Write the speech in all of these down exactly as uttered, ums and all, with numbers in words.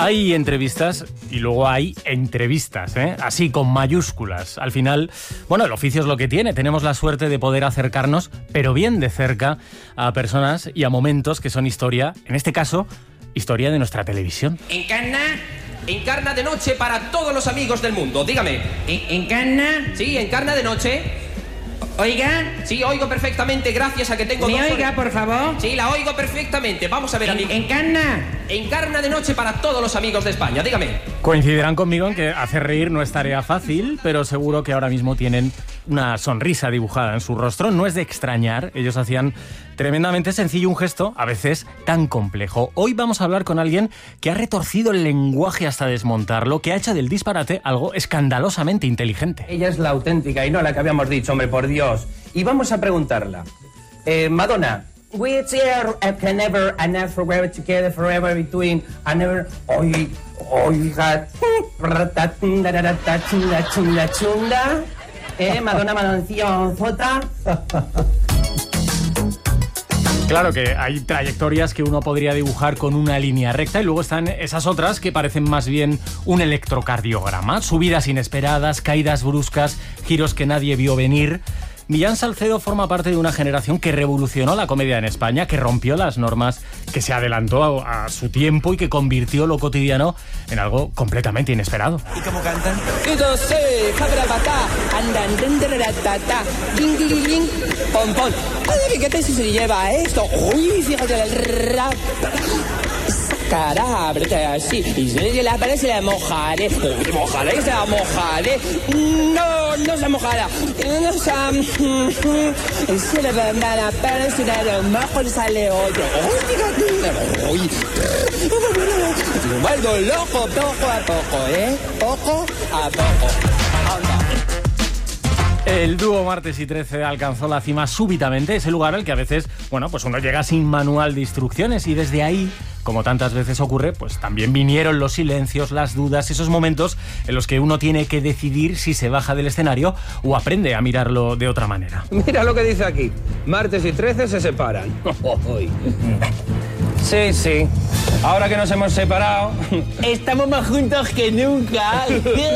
Hay entrevistas y luego hay entrevistas, ¿eh? Así, con mayúsculas. Al final, bueno, el oficio es lo que tiene. Tenemos la suerte de poder acercarnos, pero bien de cerca, a personas y a momentos que son historia, en este caso, historia de nuestra televisión. Encarna, encarna de noche para todos los amigos del mundo. Dígame. ¿En- ¿Encarna? Sí, encarna de noche. Oiga. Sí, oigo perfectamente, gracias a que tengo ¿Me dos oiga, ore- por favor? Sí, la oigo perfectamente. Vamos a ver, En- amigo. ¿Encarna? Encarna de noche para todos los amigos de España. Dígame. Coincidirán conmigo en que hacer reír no es tarea fácil, pero seguro que ahora mismo tienen una sonrisa dibujada en su rostro. No es de extrañar, ellos hacían tremendamente sencillo un gesto, a veces tan complejo. Hoy vamos a hablar con alguien que ha retorcido el lenguaje hasta desmontarlo, que ha hecho del disparate algo escandalosamente inteligente. Ella es la auténtica y no la que habíamos dicho, hombre, por Dios. Y vamos a preguntarla. Eh, Madonna. We're here, I can never, and never forever together, forever between, and never... Oy, oiga... Chunda, chunda, chunda. Eh, Madonna, Madoncillo, Zota. Claro que hay trayectorias que uno podría dibujar con una línea recta y luego están esas otras que parecen más bien un electrocardiograma. Subidas inesperadas, caídas bruscas, giros que nadie vio venir. Millán Salcedo forma parte de una generación que revolucionó la comedia en España, que rompió las normas, que se adelantó a, a su tiempo y que convirtió lo cotidiano en algo completamente inesperado. ¿Y cómo cantan? Yo sé, jabrabata, andan, renderatata, ding, ding, ding, pom, pom. Ay, ¿qué te se lleva esto? Uy, fíjate el rap. Cara, abrete así. Y si la pared se la mojaré. ¿Se mojaré? ¿Se la mojaré? No, no se mojará. No se... Se le va a dar la pared, se la mejor sale otro. Uy, uy. Me vuelvo loco poco a poco, ¿eh? Poco a poco. Anda. El dúo Martes y trece alcanzó la cima súbitamente, ese lugar al que a veces, bueno, pues uno llega sin manual de instrucciones y desde ahí, como tantas veces ocurre, pues también vinieron los silencios, las dudas, esos momentos en los que uno tiene que decidir si se baja del escenario o aprende a mirarlo de otra manera. Mira lo que dice aquí. Martes y trece se separan. Sí, sí. Ahora que nos hemos separado, Estamos más juntos que nunca.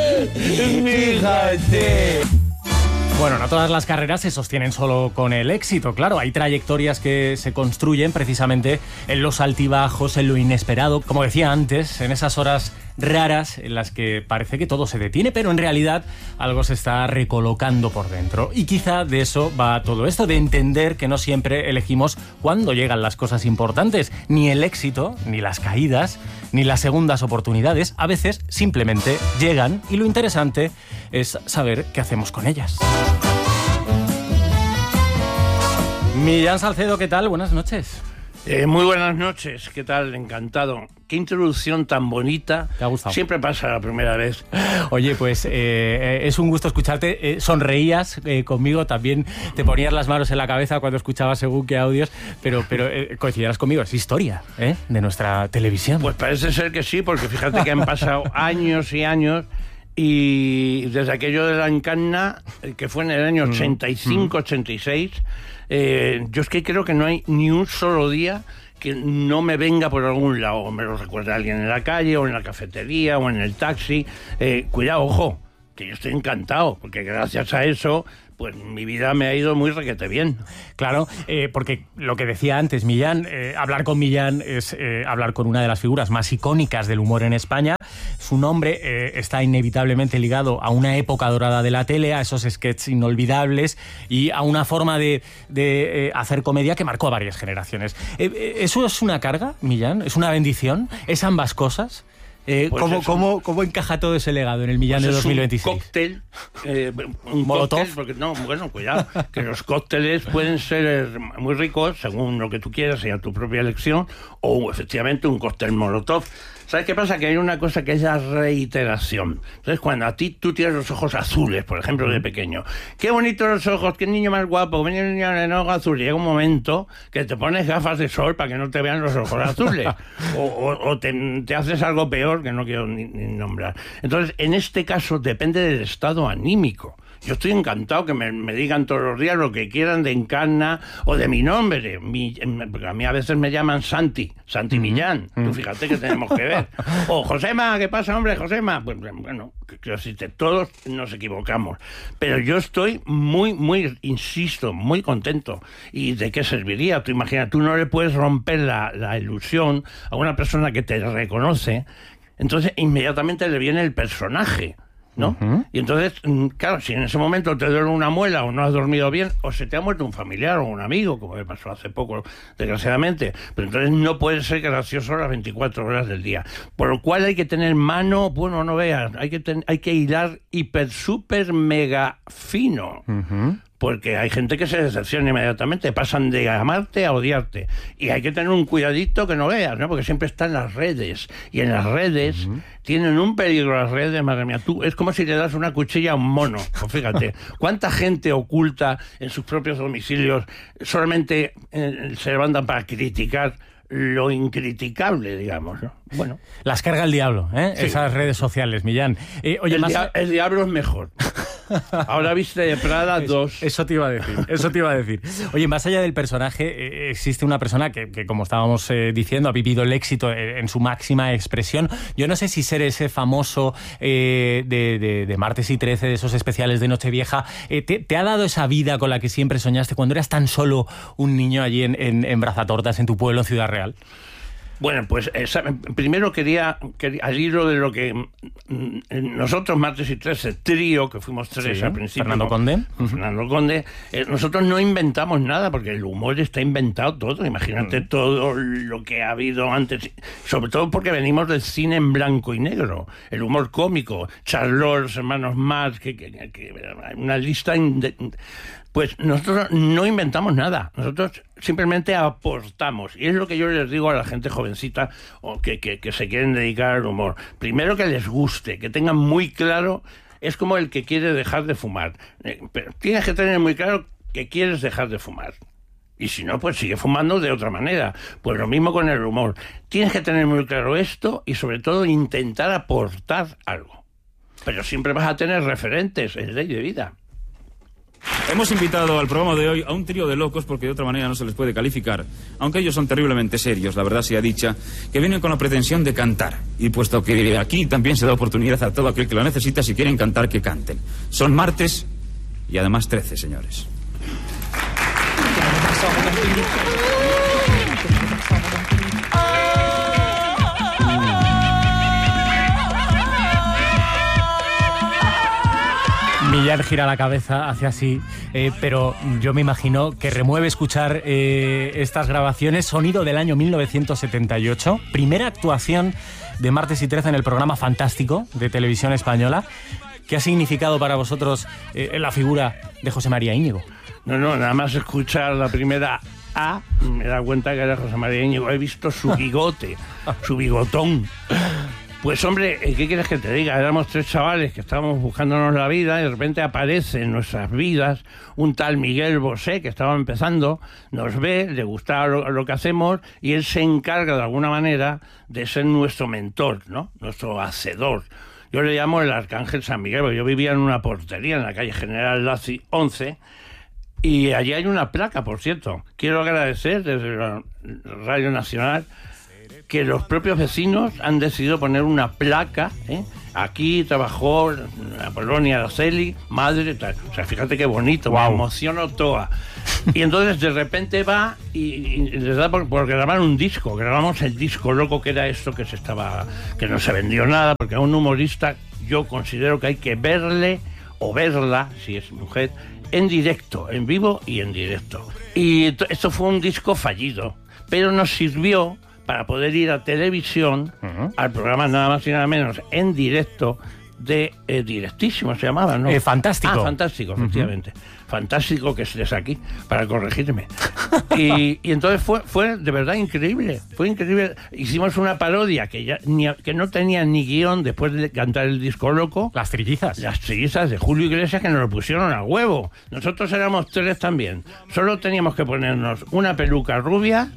fíjate. Bueno, no todas las carreras se sostienen solo con el éxito, claro. Hay trayectorias que se construyen precisamente en los altibajos, en lo inesperado. Como decía antes, en esas horas raras en las que parece que todo se detiene, pero en realidad algo se está recolocando por dentro. Y quizá de eso va todo esto, de entender que no siempre elegimos cuándo llegan las cosas importantes. Ni el éxito, ni las caídas, ni las segundas oportunidades. A veces simplemente llegan y lo interesante es saber qué hacemos con ellas. Millán Salcedo, ¿qué tal? Buenas noches. Eh, muy buenas noches, ¿qué tal? Encantado. Qué introducción tan bonita. ¿Te ha gustado? Siempre pasa la primera vez. Oye, pues eh, es un gusto escucharte. Eh, sonreías eh, conmigo, también te ponías las manos en la cabeza cuando escuchabas según qué audios, pero, pero eh, coincidirás conmigo, es historia ¿eh? de nuestra televisión. Pues parece ser que sí, porque fíjate que han pasado años y años y desde aquello de la Encarna, que fue en el año ochenta y cinco, ochenta y seis, eh, yo es que creo que no hay ni un solo día que no me venga por algún lado, o me lo recuerda alguien en la calle, o en la cafetería, o en el taxi. Eh, cuidado, ojo, que yo estoy encantado, porque gracias a eso, pues mi vida me ha ido muy requete bien. Claro, eh, porque lo que decía antes Millán, eh, hablar con Millán es eh, hablar con una de las figuras más icónicas del humor en España. Su nombre eh, está inevitablemente ligado a una época dorada de la tele, a esos sketches inolvidables y a una forma de, de eh, hacer comedia que marcó a varias generaciones. Eh, eh, ¿Eso es una carga, Millán? ¿Es una bendición? ¿Es ambas cosas? Eh, Pues ¿cómo, es un- cómo, ¿Cómo encaja todo ese legado en el Millán Pues de es dos mil veintiséis? un cóctel, eh, un Molotov. cóctel, porque no, bueno, cuidado, que los cócteles pueden ser muy ricos según lo que tú quieras y a tu propia elección, o efectivamente un cóctel Molotov. ¿Sabes qué pasa? Que hay una cosa que es la reiteración. Entonces, cuando a ti tú tienes los ojos azules, por ejemplo, de pequeño, qué bonitos los ojos, qué niño más guapo, qué niño de ojos azules. Llega un momento que te pones gafas de sol para que no te vean los ojos azules. o o, o te, te haces algo peor que no quiero ni, ni nombrar. Entonces, en este caso, depende del estado anímico. Yo estoy encantado que me, me digan todos los días lo que quieran de Encarna o de mi nombre. Mi, porque a mí a veces me llaman Santi, Santi Millán. Tú fíjate que tenemos que ver. joder. O Josema, ¿qué pasa, hombre, Josema? Pues bueno, quiero decirte, todos nos equivocamos. Pero yo estoy muy, muy, insisto, muy contento. ¿Y de qué serviría? Tú imagina, tú no le puedes romper la, la ilusión a una persona que te reconoce, entonces inmediatamente le viene el personaje, ¿no? Uh-huh. Y entonces, claro, si en ese momento te duele una muela o no has dormido bien, o se te ha muerto un familiar o un amigo, como me pasó hace poco, desgraciadamente, pero entonces no puedes ser gracioso las veinticuatro horas del día. Por lo cual hay que tener mano, bueno, no veas, hay que, ten, hay que hilar hiper, súper, mega fino. Uh-huh. Porque hay gente que se decepciona inmediatamente, pasan de amarte a odiarte. Y hay que tener un cuidadito que no veas, ¿no? Porque siempre están las redes. Y en las redes uh-huh. tienen un peligro las redes, madre mía. Tú, es como si le das una cuchilla a un mono. Pues fíjate, ¿cuánta gente oculta en sus propios domicilios solamente eh, se levantan para criticar lo incriticable, digamos, ¿no? Bueno. Las carga el diablo, ¿eh? Sí. Esas redes sociales, Millán. Eh, oye, el, más... dia- el diablo es mejor. Ahora viste de Prada dos. Eso te iba a decir, eso te iba a decir. Oye, más allá del personaje, eh, existe una persona que, que como estábamos eh, diciendo, ha vivido el éxito en, en su máxima expresión. Yo no sé si ser ese famoso eh, de, de, de Martes y trece, de esos especiales de Nochevieja, eh, te, te ha dado esa vida con la que siempre soñaste cuando eras tan solo un niño allí en, en, en Brazatortas, en tu pueblo, en Ciudad Real. Bueno, pues esa, primero quería, quería, al hilo de lo que mm, nosotros, Martes y trece, trío, que fuimos tres sí, al principio. Fernando Conde. Uh-huh. Fernando Conde. Eh, nosotros no inventamos nada, porque el humor está inventado todo. Imagínate uh-huh. todo lo que ha habido antes. Sobre todo porque venimos del cine en blanco y negro. El humor cómico. Charlot, los hermanos Marx, que, que, que, una lista... De, pues nosotros no inventamos nada, nosotros simplemente aportamos. Y es lo que yo les digo a la gente jovencita o que, que, que se quieren dedicar al humor. Primero, que les guste, que tengan muy claro, es como el que quiere dejar de fumar. Eh, pero tienes que tener muy claro que quieres dejar de fumar. Y si no, pues sigue fumando de otra manera. Pues lo mismo con el humor. Tienes que tener muy claro esto y sobre todo intentar aportar algo. Pero siempre vas a tener referentes, es ley de vida. Hemos invitado al programa de hoy a un trío de locos, porque de otra manera no se les puede calificar, aunque ellos son terriblemente serios, la verdad sea dicha, que vienen con la pretensión de cantar. Y puesto que aquí también se da oportunidad a todo aquel que lo necesita, si quieren cantar, que canten. Son Martes y además trece, señores. Millán gira la cabeza hacia así, eh, pero yo me imagino que remueve escuchar eh, estas grabaciones. Sonido del año mil novecientos setenta y ocho, primera actuación de Martes y trece en el programa Fantástico de Televisión Española. ¿Qué ha significado para vosotros eh, la figura de José María Íñigo? No, no, nada más escuchar la primera A, me da cuenta que era José María Íñigo. He visto su bigote, su bigotón. Pues hombre, ¿qué quieres que te diga? Éramos tres chavales que estábamos buscándonos la vida y de repente aparece en nuestras vidas un tal Miguel Bosé, que estaba empezando, nos ve, le gusta lo, lo que hacemos y él se encarga de alguna manera de ser nuestro mentor, ¿no? Nuestro hacedor. Yo le llamo el Arcángel San Miguel, porque yo vivía en una portería en la calle General Laci once y allí hay una placa, por cierto. Quiero agradecer desde la Radio Nacional que los propios vecinos han decidido poner una placa, ¿eh? Aquí trabajó la Polonia Araceli, madre, tal. O sea, fíjate qué bonito, wow. Me emociono toda. Y entonces de repente va y, y les da por, por grabar un disco. Grabamos el disco loco, que era esto que se estaba, que no se vendió nada, porque a un humorista yo considero que hay que verle o verla, si es mujer, en directo, en vivo y en directo. Y esto fue un disco fallido, pero nos sirvió para poder ir a televisión, uh-huh. al programa nada más y nada menos en directo de eh, Directísimo, se llamaba, ¿no? Eh, fantástico. Ah, Fantástico, efectivamente. Uh-huh. Fantástico que estés aquí para corregirme. y, y entonces fue, fue de verdad increíble, fue increíble. Hicimos una parodia que ya ni, que no tenía ni guión después de cantar el disco loco. Las Trillizas. Las Trillizas de Julio Iglesias, que nos lo pusieron a huevo. Nosotros éramos tres también. Solo teníamos que ponernos una peluca rubia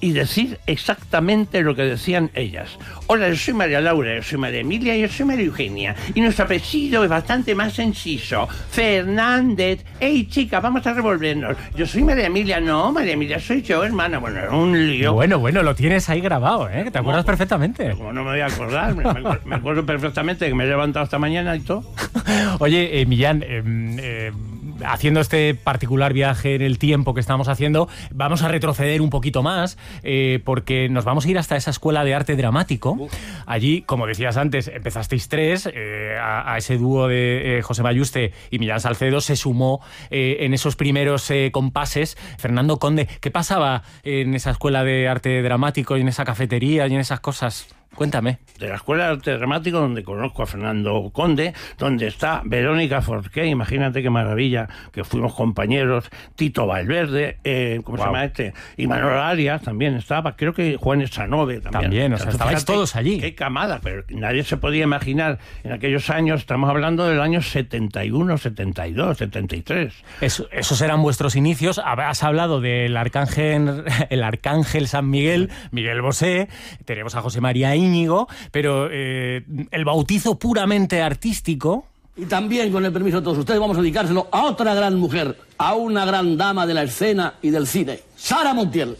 y decir exactamente lo que decían ellas. Hola, yo soy María Laura, yo soy María Emilia y yo soy María Eugenia. Y nuestro apellido es bastante más sencillo. Fernández. Ey, chicas, vamos a revolvernos. Yo soy María Emilia. No, María Emilia soy yo, hermana. Bueno, era un lío. Bueno, bueno, lo tienes ahí grabado, ¿eh? Te acuerdas perfectamente. Como no me voy a acordar. Me, me, me acuerdo perfectamente que me he levantado esta mañana y todo. Oye, eh, Millán, eh, eh, haciendo este particular viaje en el tiempo que estamos haciendo, vamos a retroceder un poquito más, eh, porque nos vamos a ir hasta esa escuela de arte dramático. Uf. Allí, como decías antes, empezasteis tres, eh, a, a ese dúo de eh, José Mayuste y Millán Salcedo se sumó eh, en esos primeros eh, compases Fernando Conde. ¿Qué pasaba en esa escuela de arte dramático y en esa cafetería y en esas cosas? Cuéntame. De la Escuela de Arte Dramático, donde conozco a Fernando Conde, donde está Verónica Forqué, imagínate qué maravilla, que fuimos compañeros, Tito Valverde, eh, ¿cómo wow. se llama este? Y Manuel Arias también estaba, creo que Juan Estanove también. También, o sea, estabais fíjate, todos allí. Qué camada, pero nadie se podía imaginar en aquellos años, estamos hablando del año setenta y uno, setenta y dos, setenta y tres. Eso, esos eran vuestros inicios. Has hablado del arcángel, el arcángel San Miguel, Miguel Bosé, tenemos a José María Íñigo, pero eh, el bautizo puramente artístico. Y también, con el permiso de todos ustedes, vamos a dedicárselo a otra gran mujer, a una gran dama de la escena y del cine, Sara Montiel.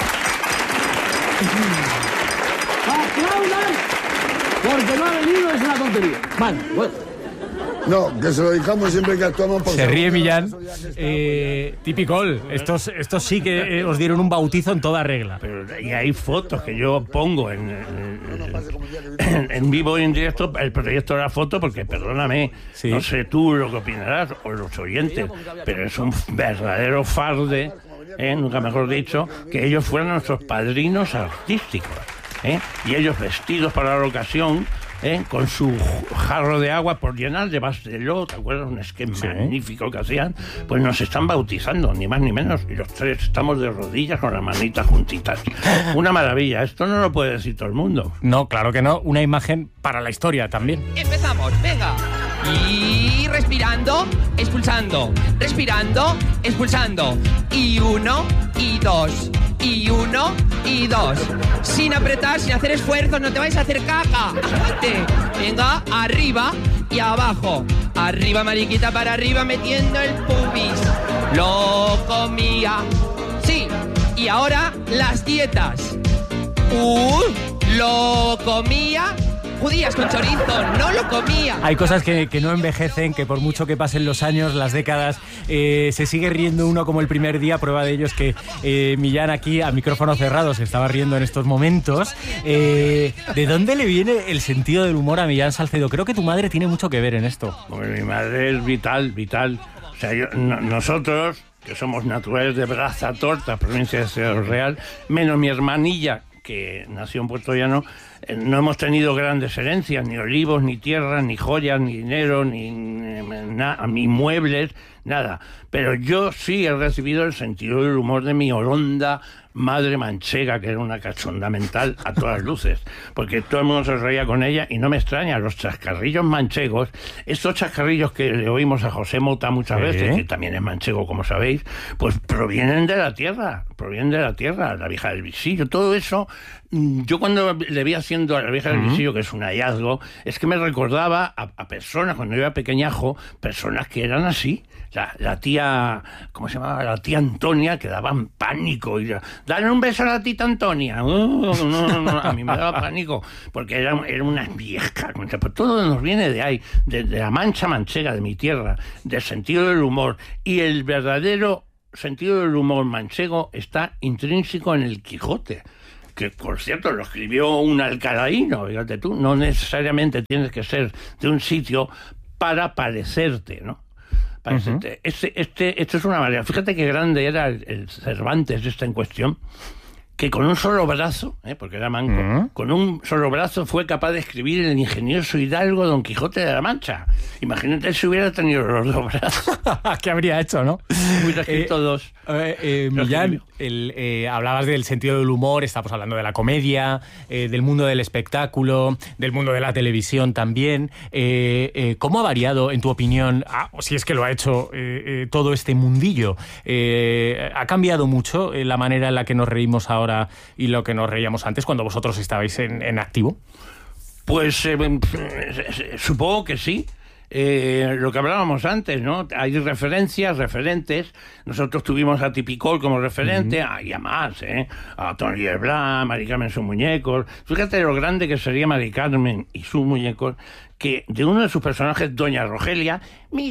¡Aplaudan! Porque no ha venido, es una tontería. Vale, bueno. No, que se lo dedicamos siempre que actuamos por... Se ríe Millán. Eh, Tipicol, estos, estos sí que eh, os dieron un bautizo en toda regla. Pero y hay fotos que yo pongo en, en, en, en vivo y en directo, el proyecto de la foto, porque perdóname, sí. no sé tú lo que opinarás, o los oyentes, pero es un verdadero farde, eh, nunca mejor dicho, que ellos fueran nuestros padrinos artísticos. ¿eh? Y ellos vestidos para la ocasión, ¿Eh? con su jarro de agua por llenar de basteló, ¿te acuerdas? Un esquema sí. magnífico que hacían. Pues nos están bautizando, ni más ni menos. Y los tres estamos de rodillas con las manitas juntitas. Una maravilla. Esto no lo puede decir todo el mundo. No, claro que no. Una imagen para la historia también. Empezamos, venga. Y respirando, expulsando. Respirando, expulsando. Y uno, y dos. Y uno, y dos. Sin apretar, sin hacer esfuerzos, no te vais a hacer caca. Venga, arriba y abajo. Arriba, mariquita, para arriba, metiendo el pubis. Lo comía. Sí, y ahora las dietas. Uh, lo comía. Judías con chorizo, no lo comía. Hay cosas que, que no envejecen, que por mucho que pasen los años, las décadas, eh, se sigue riendo uno como el primer día. Prueba de ello es que eh, Millán aquí, a micrófono cerrado, se estaba riendo en estos momentos. Eh, ¿De dónde le viene el sentido del humor a Millán Salcedo? Creo que tu madre tiene mucho que ver en esto. Bueno, mi madre es vital, vital. O sea, yo, no, nosotros, que somos naturales de Brazatorta, provincia de Ciudad Real, menos mi hermanilla, que nació en Puerto Llano, eh, no hemos tenido grandes herencias, ni olivos, ni tierras, ni joyas, ni dinero, ni, ni, na, ni muebles, nada. Pero yo sí he recibido el sentido del humor de mi oronda madre manchega, que era una cachonda mental a todas luces, porque todo el mundo se reía con ella, y no me extraña, los chascarrillos manchegos, estos chascarrillos que le oímos a José Mota muchas ¿Eh? veces, que también es manchego, como sabéis, pues provienen de la tierra, provienen de la tierra, la vieja del visillo, todo eso. Yo cuando le vi haciendo a la vieja del uh-huh. visillo, que es un hallazgo, es que me recordaba a, a personas, cuando yo era pequeñajo, personas que eran así. La, la tía, ¿cómo se llamaba? La tía Antonia, que daban pánico. Y, dale un beso a la tía Antonia. Uh, no, no, no, a mí me daba pánico, porque era, era una vieja. Pues todo nos viene de ahí, de, de la mancha manchega de mi tierra, del sentido del humor. Y el verdadero sentido del humor manchego está intrínseco en el Quijote, que por cierto lo escribió un alcalaíno, fíjate tú, no necesariamente tienes que ser de un sitio para parecerte, ¿no? Uh-huh. Este, este, esto es una manera. Fíjate qué grande era el, el Cervantes este en cuestión, que con un solo brazo, ¿eh? porque era manco, uh-huh. con un solo brazo fue capaz de escribir el ingenioso hidalgo Don Quijote de la Mancha. Imagínate si hubiera tenido los dos brazos. ¿Qué habría hecho, no? Hubiera escrito eh, dos. Eh, eh, Millán, el, eh, hablabas del sentido del humor, estamos hablando de la comedia, eh, del mundo del espectáculo, del mundo de la televisión también. Eh, eh, ¿Cómo ha variado, en tu opinión, ah, o si es que lo ha hecho eh, eh, todo este mundillo? Eh, ¿Ha cambiado mucho eh, la manera en la que nos reímos ahora y lo que nos reíamos antes cuando vosotros estabais en, en activo? Pues eh, supongo que sí. Eh, lo que hablábamos antes, ¿no? Hay referencias, referentes. Nosotros tuvimos a Tipicol como referente, uh-huh. hay a más, ¿eh? A Tony Leblanc, Mari Carmen sus muñecos. Fíjate lo grande que sería Mari Carmen y sus muñecos, que de uno de sus personajes, Doña Rogelia,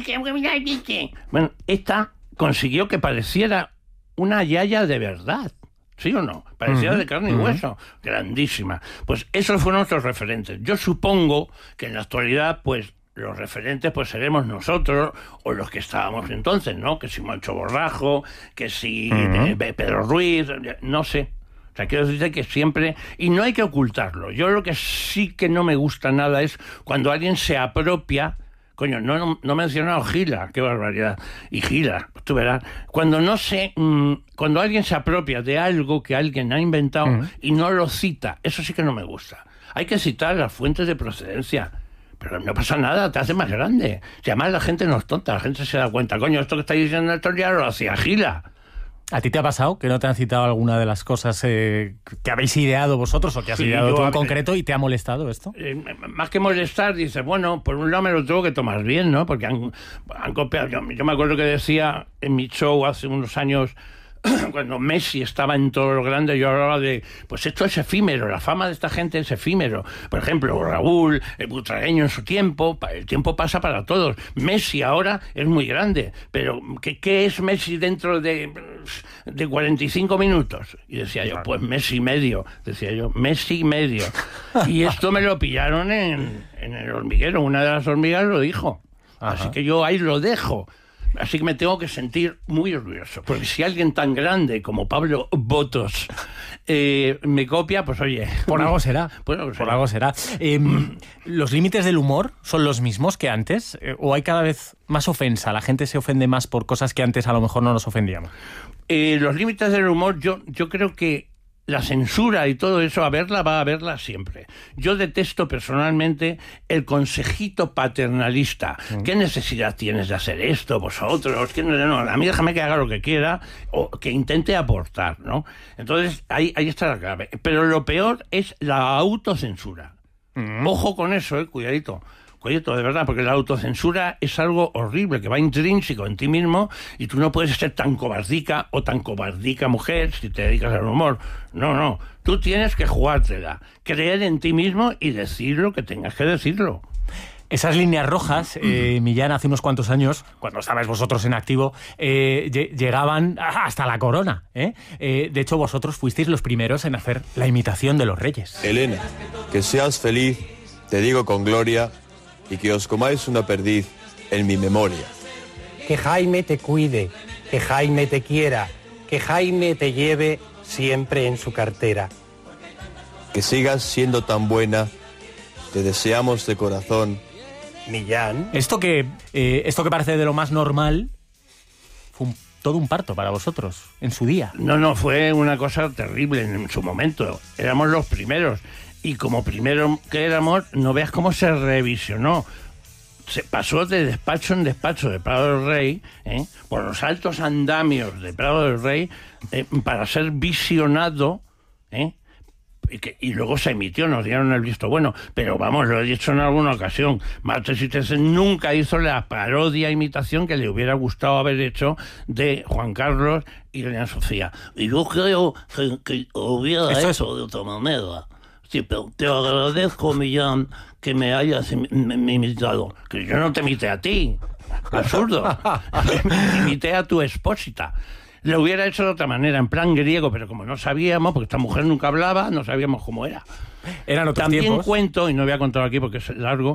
bueno, esta consiguió que pareciera una yaya de verdad. ¿Sí o no? Parecía uh-huh, de carne y uh-huh. hueso. Grandísima. Pues esos fueron nuestros referentes. Yo supongo que en la actualidad, pues, los referentes pues seremos nosotros o los que estábamos entonces, ¿no? Que si Moncho Borrajo, que si uh-huh. eh, Pedro Ruiz, no sé. O sea, quiero decirte que siempre... Y no hay que ocultarlo. Yo lo que sí que no me gusta nada es cuando alguien se apropia... Coño, no, no, no he mencionado Gila, qué barbaridad. Y Gila, tú verás. Cuando no se... Mmm, cuando alguien se apropia de algo que alguien ha inventado uh-huh. y no lo cita, eso sí que no me gusta. Hay que citar las fuentes de procedencia. Pero no pasa nada, te hace más grande. Si además la gente no es tonta, la gente se da cuenta. Coño, esto que estáis diciendo esto ya lo hacía Gila. ¿A ti te ha pasado que no te han citado alguna de las cosas eh, que habéis ideado vosotros o que has sí, ideado tú en a... concreto y te ha molestado esto? Eh, más que molestar, dices, bueno, por un lado me lo tengo que tomar bien, ¿no? Porque han, han copiado. Yo, yo me acuerdo que decía en mi show hace unos años... Cuando Messi estaba en todo lo grande, yo hablaba de, pues esto es efímero, la fama de esta gente es efímero. Por ejemplo, Raúl, el butragueño en su tiempo, el tiempo pasa para todos. Messi ahora es muy grande, pero ¿qué, qué es Messi dentro de, de cuarenta y cinco minutos? Y decía yo, pues Messi medio, decía yo, Messi medio. Y esto me lo pillaron en, en el hormiguero, una de las hormigas lo dijo. Ajá. Así que yo ahí lo dejo. Así que me tengo que sentir muy orgulloso, porque si alguien tan grande como Pablo Botos eh, me copia, pues oye... Por algo será. Por algo será. Por algo será. Eh, ¿Los límites del humor son los mismos que antes? Eh, ¿O hay cada vez más ofensa? ¿La gente se ofende más por cosas que antes a lo mejor no nos ofendíamos? Eh, los límites del humor, yo, yo creo que la censura y todo eso, a verla, va a verla siempre. Yo detesto personalmente el consejito paternalista. Mm. ¿Qué necesidad tienes de hacer esto vosotros? ¿Qué no, no, a mí déjame que haga lo que quiera o que intente aportar, ¿no? Entonces, ahí, ahí está la clave. Pero lo peor es la autocensura. Mm. Ojo con eso, eh, cuidadito. Cuidadito, de verdad, porque la autocensura es algo horrible, que va intrínseco en ti mismo y tú no puedes ser tan cobardica o tan cobardica mujer si te dedicas al humor. No, no. Tú tienes que jugártela, creer en ti mismo y decir lo que tengas que decirlo. Esas líneas rojas, eh, Millán, hace unos cuantos años, cuando estabais vosotros en activo, eh, llegaban hasta la corona. ¿eh? Eh, de hecho, vosotros fuisteis los primeros en hacer la imitación de los reyes. Elena, que seas feliz, te digo con gloria, y que os comáis una perdiz en mi memoria. Que Jaime te cuide, que Jaime te quiera, que Jaime te lleve siempre en su cartera. Que sigas siendo tan buena, te deseamos de corazón. Millán. Esto que, eh, esto que parece de lo más normal fue un, todo un parto para vosotros en su día. No, no, fue una cosa terrible en su momento. Éramos los primeros. Y como primero que éramos, no veas cómo se revisionó. Se pasó de despacho en despacho de Prado del Rey, ¿eh? por los altos andamios de Prado del Rey, eh, para ser visionado, ¿eh? y, que, y luego se emitió, nos dieron el visto bueno. Pero vamos, lo he dicho en alguna ocasión, Martes y Trece nunca hizo la parodia imitación que le hubiera gustado haber hecho de Juan Carlos y Doña Sofía. Y yo creo que, que hubiera Esto hecho es... de otra manera. Sí, pero te agradezco, Millán, que me hayas imitado. Que yo no te imité a ti. Absurdo. Me imité a tu expósita. Lo hubiera hecho de otra manera, en plan griego, pero como no sabíamos, porque esta mujer nunca hablaba, no sabíamos cómo era. Eran otros También tiempos. Cuento, y no voy a contar aquí porque es largo,